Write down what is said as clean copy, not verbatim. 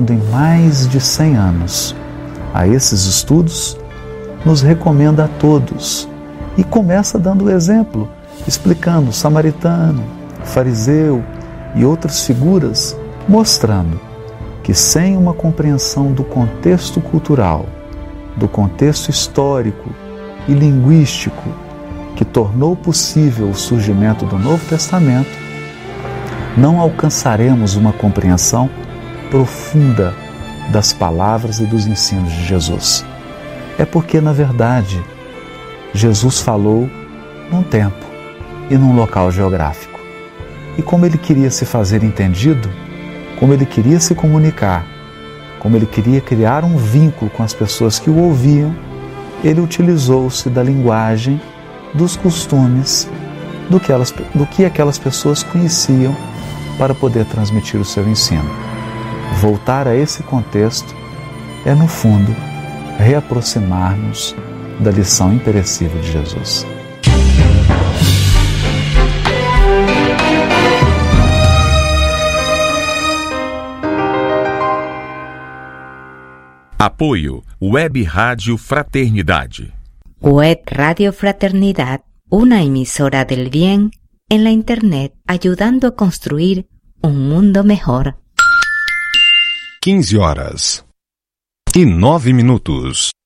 em mais de 100 anos. A esses estudos, nos recomenda a todos e começa dando o exemplo, explicando o samaritano, o fariseu e outras figuras, mostrando que sem uma compreensão do contexto cultural, do contexto histórico e linguístico que tornou possível o surgimento do Novo Testamento, não alcançaremos uma compreensão profunda das palavras e dos ensinos de Jesus. É porque, na verdade, Jesus falou num tempo e num local geográfico. E como ele queria se fazer entendido, como ele queria se comunicar, como ele queria criar um vínculo com as pessoas que o ouviam, ele utilizou-se da linguagem, dos costumes, do que aquelas pessoas conheciam para poder transmitir o seu ensino. Voltar a esse contexto é, no fundo, reaproximar-nos da lição imperecível de Jesus. Apoio Web Rádio Fraternidade. Web Radio Fraternidad, una emisora del bien en la Internet, ayudando a construir un mundo mejor. 15 horas e 9 minutos.